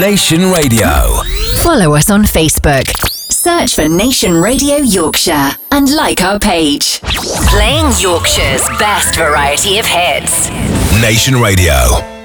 Nation Radio. Follow us on Facebook. Search for Nation Radio Yorkshire and like our page. Playing Yorkshire's best variety of hits. Nation Radio.